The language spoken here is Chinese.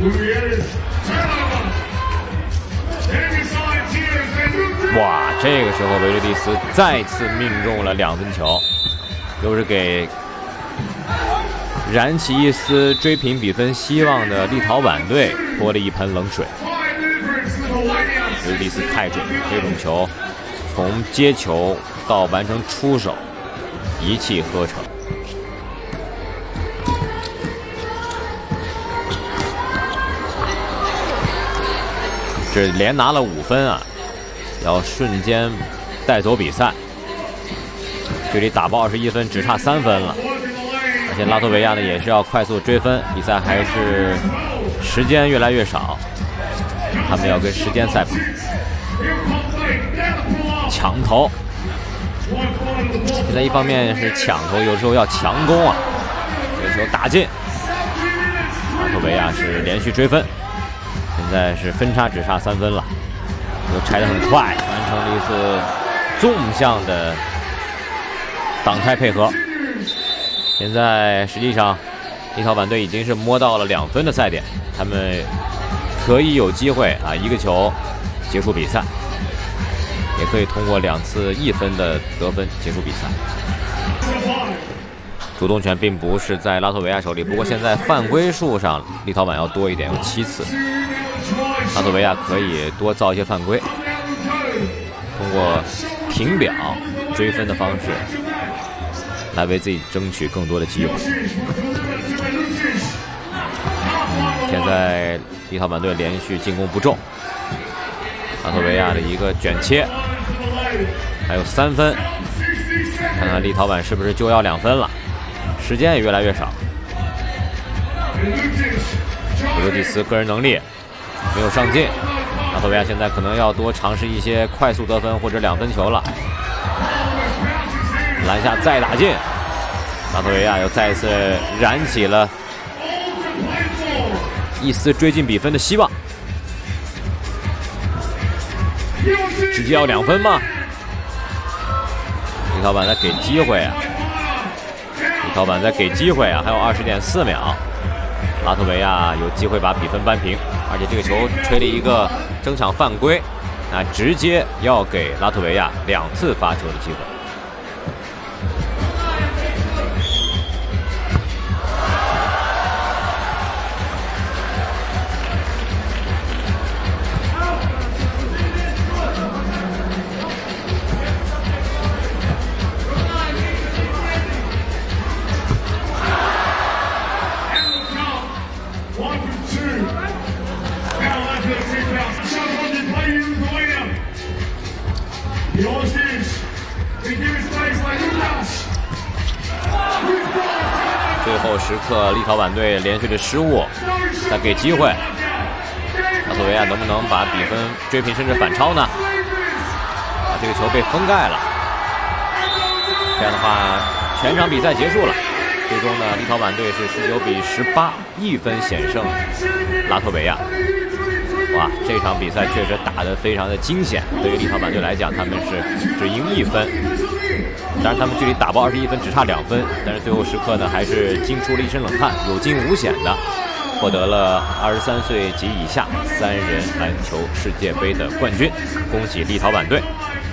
哇，这个时候维雷蒂斯再次命中了2分球，又是给燃起一丝追平比分希望的立陶宛队泼了一盆冷水。维雷蒂斯太准了，这种球从接球到完成出手，一气呵成。这连拿了5分啊！ 要瞬间带走比赛，距离打爆21分只差3分了。而且拉脱维亚呢也是要快速追分，比赛还是时间越来越少，他们要跟时间赛跑。抢投，现在一方面是抢投，有时候要强攻啊。这个球打进，拉脱维亚是连续追分，现在是分差只差3分了。 又拆得很快，完成了一次纵向的挡拆配合。现在实际上，立陶宛队已经是摸到了2分的赛点，他们可以有机会啊1个球结束比赛，也可以通过2次1分的得分结束比赛。主动权并不是在拉脱维亚手里，不过现在犯规数上，立陶宛要多一点，有7次。 拉脱维亚可以多造一些犯规，通过平表追分的方式来为自己争取更多的机会。现在立陶宛队连续进攻不中，拉脱维亚的一个卷切，还有3分，看看立陶宛是不是就要2分了？时间也越来越少。维雷蒂斯个人能力 没有上进，拉脱维亚现在可能要多尝试一些快速得分或者2分球了。篮下再打进，拉脱维亚又再一次燃起了一丝追进比分的希望。直接要2分吗？立陶宛在给机会啊！立陶宛在给机会啊！还有20.4秒，拉脱维亚有机会把比分扳平。 而且这个球吹了一个争抢犯规，那直接要给拉脱维亚2次发球的机会。最后时刻，立陶宛队连续的失误，再给机会，拉脱维亚能不能把比分追平甚至反超呢？啊，这个球被封盖了，这样的话，全场比赛结束了。最终呢，立陶宛队是19比18，1分险胜拉脱维亚。哇，这场比赛确实打得非常的惊险。对于立陶宛队来讲，他们是只赢1分。 当然，他们距离打爆21分只差2分，但是最后时刻呢，还是惊出了一身冷汗，有惊无险的获得了23岁及以下3人篮球世界杯的冠军，恭喜立陶宛队！